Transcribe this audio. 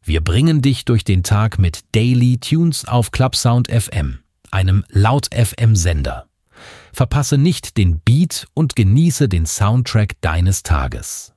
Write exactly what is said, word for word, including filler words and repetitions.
Wir bringen dich durch den Tag mit Daily Tunes auf Clubsound F M, einem Laut-F M-Sender. Verpasse nicht den Beat und genieße den Soundtrack deines Tages.